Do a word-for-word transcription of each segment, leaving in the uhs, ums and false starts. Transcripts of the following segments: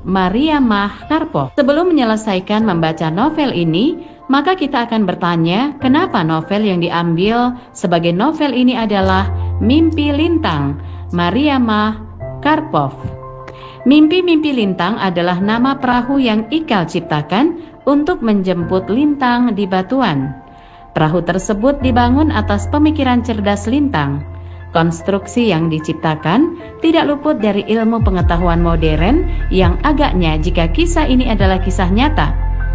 Maria Mah-Karpov. Sebelum menyelesaikan membaca novel ini, maka kita akan bertanya kenapa novel yang diambil sebagai novel ini adalah Mimpi Lintang, Maria Mah-Karpov. Mimpi-mimpi lintang adalah nama perahu yang Ikal ciptakan untuk menjemput lintang di batuan. Perahu tersebut dibangun atas pemikiran cerdas Lintang. Konstruksi yang diciptakan tidak luput dari ilmu pengetahuan modern yang agaknya jika kisah ini adalah kisah nyata.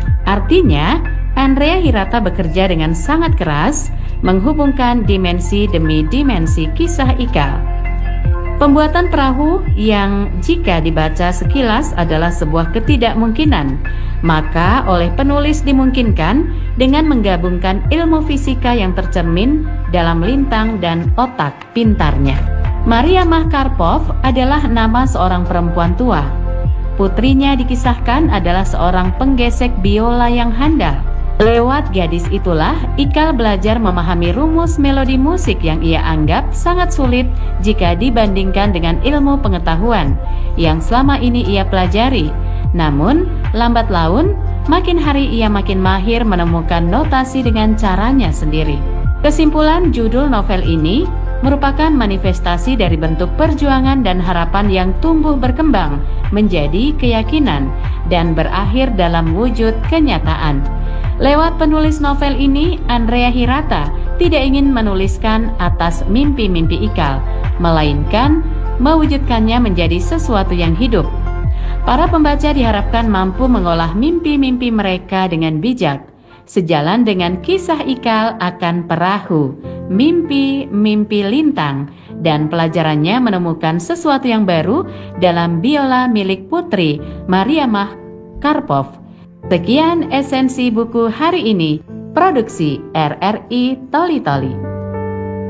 Artinya, Andrea Hirata bekerja dengan sangat keras menghubungkan dimensi demi dimensi kisah Ikal. Pembuatan perahu yang jika dibaca sekilas adalah sebuah ketidakmungkinan, maka oleh penulis dimungkinkan dengan menggabungkan ilmu fisika yang tercermin dalam lintang dan otak pintarnya. Maria Mah-Karpov adalah nama seorang perempuan tua. Putrinya dikisahkan adalah seorang penggesek biola yang handal. Lewat gadis itulah Ikal belajar memahami rumus melodi musik yang ia anggap sangat sulit jika dibandingkan dengan ilmu pengetahuan yang selama ini ia pelajari. Namun, lambat laun, makin hari ia makin mahir menemukan notasi dengan caranya sendiri. Kesimpulan judul novel ini merupakan manifestasi dari bentuk perjuangan dan harapan yang tumbuh berkembang menjadi keyakinan dan berakhir dalam wujud kenyataan. Lewat penulis novel ini, Andrea Hirata tidak ingin menuliskan atas mimpi-mimpi Ikal, melainkan mewujudkannya menjadi sesuatu yang hidup. Para pembaca diharapkan mampu mengolah mimpi-mimpi mereka dengan bijak, sejalan dengan kisah Ikal akan perahu, mimpi-mimpi lintang, dan pelajarannya menemukan sesuatu yang baru dalam biola milik putri Maria Mah-Karpov. Sekian esensi buku hari ini, produksi R R I Toli Toli.